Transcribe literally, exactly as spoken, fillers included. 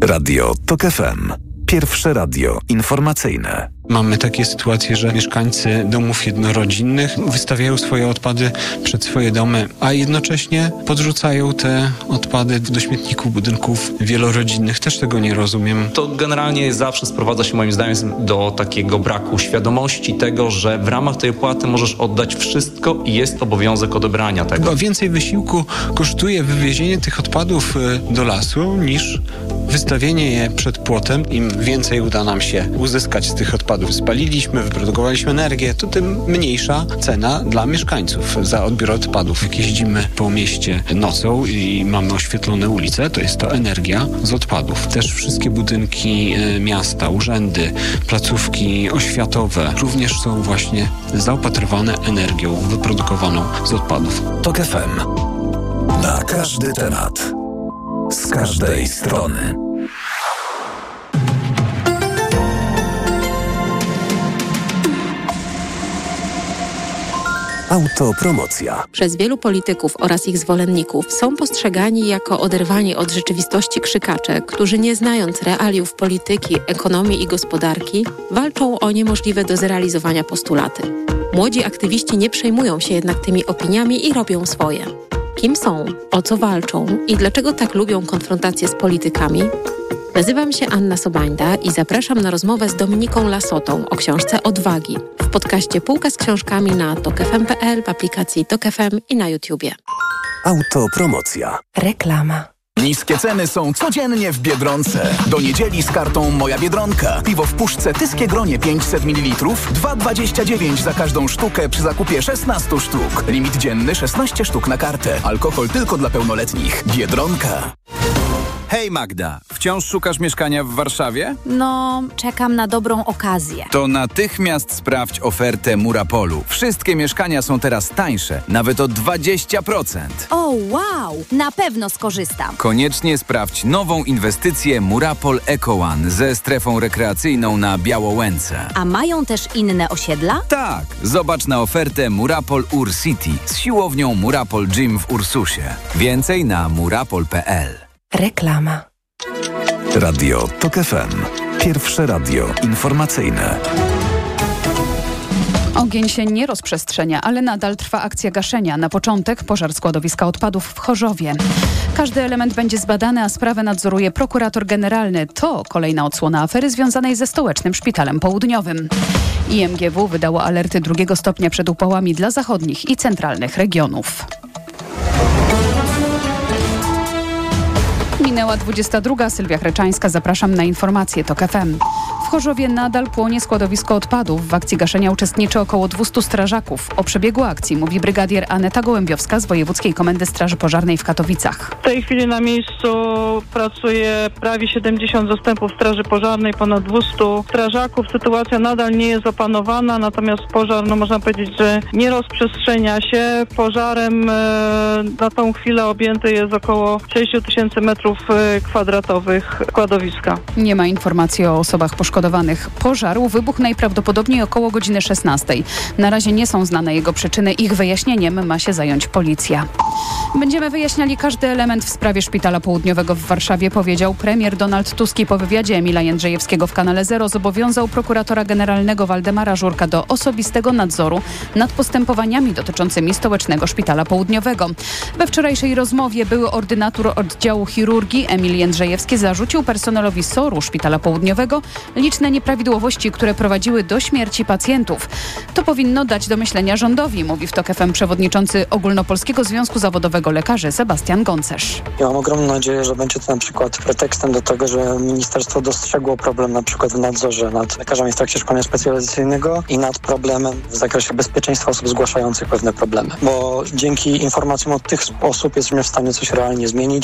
Radio TOK F M. Pierwsze radio informacyjne. Mamy takie sytuacje, że mieszkańcy domów jednorodzinnych wystawiają swoje odpady przed swoje domy, a jednocześnie podrzucają te odpady do śmietników budynków wielorodzinnych. Też tego nie rozumiem. To generalnie zawsze sprowadza się moim zdaniem do takiego braku świadomości tego, że w ramach tej opłaty możesz oddać wszystko i jest obowiązek odebrania tego. Bo więcej wysiłku kosztuje wywiezienie tych odpadów do lasu niż wystawienie je przed płotem. Im więcej uda nam się uzyskać z tych odpadów, spaliliśmy, wyprodukowaliśmy energię, to tym mniejsza cena dla mieszkańców za odbiór odpadów. Jak jeździmy po mieście nocą i mamy oświetlone ulice, to jest to energia z odpadów. Też wszystkie budynki miasta, urzędy, placówki oświatowe również są właśnie zaopatrywane energią wyprodukowaną z odpadów. TOK F M. Na każdy temat. Z każdej strony. Autopromocja. Przez wielu polityków oraz ich zwolenników są postrzegani jako oderwani od rzeczywistości krzykacze, którzy nie znając realiów polityki, ekonomii i gospodarki, walczą o niemożliwe do zrealizowania postulaty. Młodzi aktywiści nie przejmują się jednak tymi opiniami i robią swoje. Kim są, o co walczą i dlaczego tak lubią konfrontację z politykami? Nazywam się Anna Sobańda i zapraszam na rozmowę z Dominiką Lasotą o książce Odwagi w podcaście Półka z książkami na tok f m kropka p l, w aplikacji TOK F M i na YouTubie. Autopromocja. Reklama. Niskie ceny są codziennie w Biedronce. Do niedzieli z kartą Moja Biedronka. Piwo w puszce Tyskie Gronie pięćset mililitrów, dwa dwadzieścia dziewięć za każdą sztukę przy zakupie szesnaście sztuk. Limit dzienny szesnaście sztuk na kartę. Alkohol tylko dla pełnoletnich. Biedronka. Hej Magda, wciąż szukasz mieszkania w Warszawie? No, czekam na dobrą okazję. To natychmiast sprawdź ofertę Murapolu. Wszystkie mieszkania są teraz tańsze, nawet o dwadzieścia procent. O, wow! Na pewno skorzystam. Koniecznie sprawdź nową inwestycję Murapol Eco One ze strefą rekreacyjną na Białołęce. A mają też inne osiedla? Tak, zobacz na ofertę Murapol Ur City z siłownią Murapol Gym w Ursusie. Więcej na murapol kropka p l. Reklama. Radio TOK F M. Pierwsze radio informacyjne. Ogień się nie rozprzestrzenia, ale nadal trwa akcja gaszenia. Na początek pożar składowiska odpadów w Chorzowie. Każdy element będzie zbadany, a sprawę nadzoruje prokurator generalny. To kolejna odsłona afery związanej ze Stołecznym Szpitalem Południowym. I M G W wydało alerty drugiego stopnia przed upałami dla zachodnich i centralnych regionów. Minęła dwudziesta druga. Sylwia Chreczańska. Zapraszam na informacje TOK F M. W Chorzowie nadal płonie składowisko odpadów. W akcji gaszenia uczestniczy około dwieście strażaków. O przebiegu akcji mówi brygadier Aneta Gołębiowska z Wojewódzkiej Komendy Straży Pożarnej w Katowicach. W tej chwili na miejscu pracuje prawie siedemdziesiąt zastępów Straży Pożarnej, ponad dwieście strażaków. Sytuacja nadal nie jest opanowana, natomiast pożar, no można powiedzieć, że nie rozprzestrzenia się. Pożarem e, na tą chwilę objęty jest około sześć tysięcy metrów kwadratowych składowiska. Nie ma informacji o osobach poszkodowanych. Pożar wybuchł najprawdopodobniej około godziny szesnastej. Na razie nie są znane jego przyczyny. Ich wyjaśnieniem ma się zająć policja. Będziemy wyjaśniali każdy element w sprawie Szpitala Południowego w Warszawie, powiedział premier Donald Tusk i po wywiadzie Emila Jędrzejewskiego w Kanale Zero zobowiązał prokuratora generalnego Waldemara Żurka do osobistego nadzoru nad postępowaniami dotyczącymi Stołecznego Szpitala Południowego. We wczorajszej rozmowie były ordynator oddziału chirurgii Emil Jędrzejewski zarzucił personelowi soru Szpitala Południowego liczne nieprawidłowości, które prowadziły do śmierci pacjentów. To powinno dać do myślenia rządowi, mówi w TOK F M przewodniczący Ogólnopolskiego Związku Zawodowego Lekarzy Sebastian Gącerz. Ja mam ogromną nadzieję, że będzie to na przykład pretekstem do tego, że ministerstwo dostrzegło problem na przykład w nadzorze nad lekarzami w trakcie szkolenia specjalizacyjnego i nad problemem w zakresie bezpieczeństwa osób zgłaszających pewne problemy. Bo dzięki informacjom od tych osób jesteśmy w stanie coś realnie zmienić.